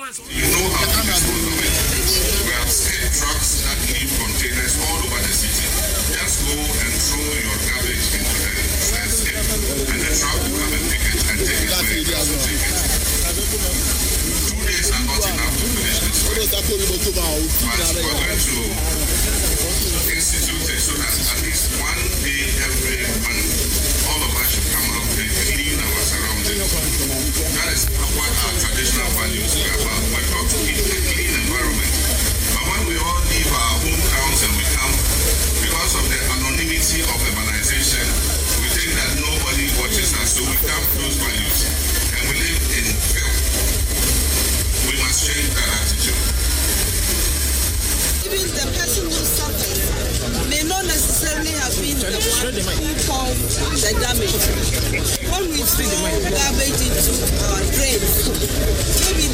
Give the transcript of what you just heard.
You know how to dispose of it. We have sent trucks that leave containers all over the city. Just go and throw your garbage into the skip, and the truck will come and pick it and take it where it has to take it. 2 days are not enough to finish this work. But we're going to institute it so that at least 1 day every month, all of us should come out and clean our surroundings. That is what our traditional values are about. We're taught to keep a clean environment. But when we all leave our hometowns and we come, because of the anonymity of urbanization, we think that nobody watches us, so we dump those values and we live in filth. We must change that attitude. Even the person who suffers may not necessarily have been the one who caused the damage. When we throw garbage into our drains, maybe